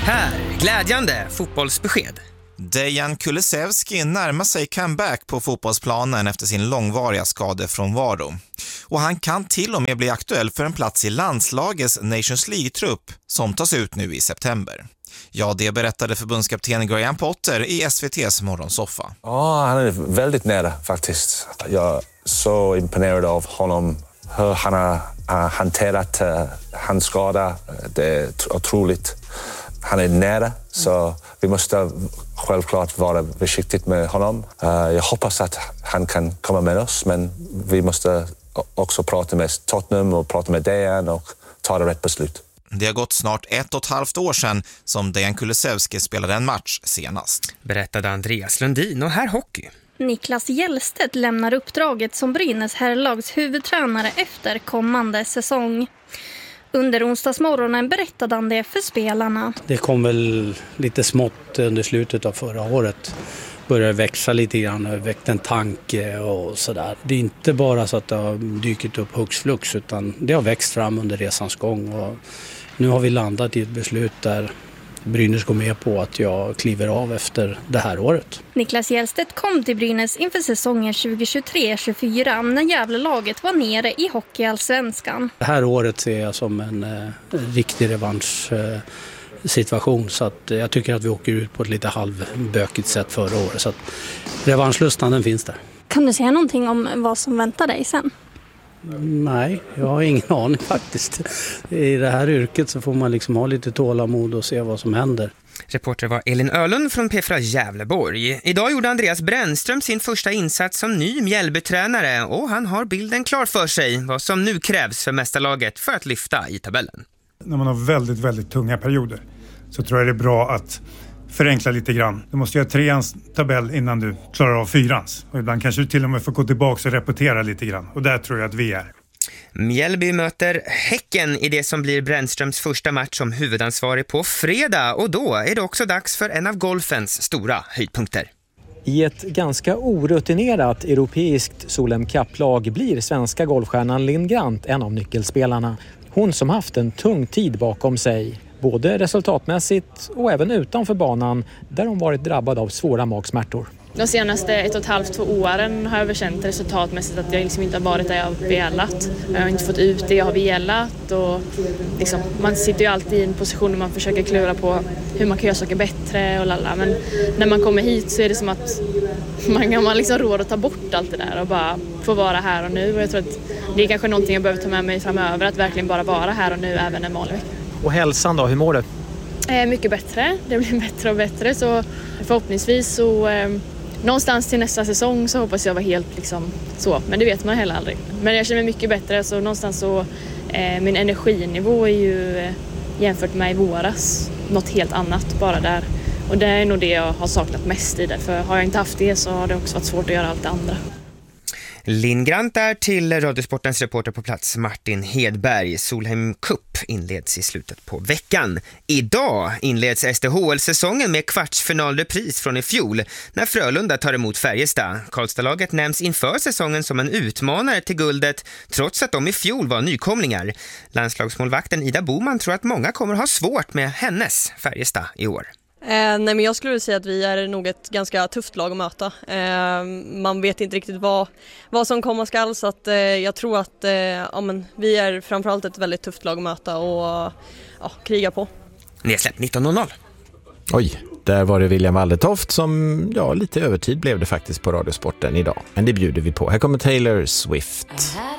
Här, glädjande fotbollsbesked. Dejan Kulusevski närmar sig comeback på fotbollsplanen efter sin långvariga skadefrånvaro. Och han kan till och med bli aktuell för en plats i landslagets Nations League-trupp som tas ut nu i september. Ja, det berättade förbundskapten Graham Potter i SVT:s morgonsoffa. Ja, han är väldigt nära faktiskt. Jag är så imponerad av honom. Hur han har hanterat hans skada. Det är otroligt. Han är nära, så vi måste självklart vara försiktigt med honom. Jag hoppas att han kan komma med oss, men vi måste också prata med Tottenham och prata med Dejan och ta det rätt beslut. Det har gått snart 1,5 år sedan som Dejan Kulusevski spelade en match senast. Berättade Andreas Lundin och här hockey. Niklas Hjellstedt lämnar uppdraget som Brynäs herrlags huvudtränare efter kommande säsong. Under onsdagsmorgonen berättade han det för spelarna. Det kom väl lite smått under slutet av förra året. Började växa lite grann, väckte en tanke och sådär. Det är inte bara så att det har dykt upp hux flux, utan det har växt fram under resans gång. Och nu har vi landat i ett beslut där Brynäs går med på att jag kliver av efter det här året. Niklas Hjellstedt kom till Brynäs inför säsongen 2023-24 när Gävlelaget var nere i hockeyallsvenskan. Det här året ser jag som en riktig revanschsituation, så att jag tycker att vi åker ut på ett lite halvbökigt sätt förra året. Så att revanschlustan, den finns där. Kan du säga någonting om vad som väntar dig sen? Nej, jag har ingen aning faktiskt. I det här yrket så får man liksom ha lite tålamod och se vad som händer. Reporter var Elin Öhlund från P4 Gävleborg. Idag gjorde Andreas Brännström sin första insats som ny Mjällbytränare och han har bilden klar för sig vad som nu krävs för mästarlaget för att lyfta i tabellen. När man har väldigt, väldigt tunga perioder så tror jag det är bra att förenkla lite grann. Du måste göra 3ans tabell innan du klarar av 4ans. Och ibland kanske du till och med får gå tillbaka och repetera lite grann. Och där tror jag att vi är. Mjällby möter Häcken i det som blir Brännströms första match som huvudansvarig på fredag. Och då är det också dags för en av golfens stora höjdpunkter. I ett ganska orutinerat europeiskt Solheim Cup-lag blir svenska golfstjärnan Linn Grant en av nyckelspelarna. Hon som haft en tung tid bakom sig, både resultatmässigt och även utanför banan där hon varit drabbad av svåra magsmärtor. De senaste 1,5-2 åren har jag väl känt resultatmässigt att jag liksom inte har varit där jag har velat. Jag har inte fått ut det jag har velat och liksom, man sitter ju alltid i en position där man försöker klura på hur man kan göra saker bättre och lalla. Men när man kommer hit så är det som att man liksom råd att ta bort allt det där och bara få vara här och nu. Och jag tror att det är kanske någonting jag behöver ta med mig framöver, att verkligen bara vara här och nu även en vanlig vecka. Och hälsan då, hur mår du? Mycket bättre, det blir bättre och bättre så förhoppningsvis så någonstans till nästa säsong så hoppas jag vara helt liksom så, men det vet man heller aldrig. Men jag känner mig mycket bättre så någonstans så min energinivå är ju jämfört med i våras något helt annat bara där. Och det är nog det jag har saknat mest i det, för har jag inte haft det så har det också varit svårt att göra allt det andra. Linn Grant är till Radiosportens reporter på plats Martin Hedberg. Solheim Cup inleds i slutet på veckan. Idag inleds SDHL-säsongen med kvartsfinalrepris från i fjol när Frölunda tar emot Färjestad. Karlstadlaget nämns inför säsongen som en utmanare till guldet trots att de i fjol var nykomlingar. Landslagsmålvakten Ida Boman tror att många kommer ha svårt med hennes Färjestad i år. Nej, men jag skulle säga att vi är nog ett ganska tufft lag att möta. Man vet inte riktigt vad som komma skall, så att jag tror att vi är framförallt ett väldigt tufft lag att möta och kriga på. Nedsläpp 19.00. Oj, där var det William Waldertoft som, lite övertid blev det faktiskt på Radiosporten idag. Men det bjuder vi på. Här kommer Taylor Swift.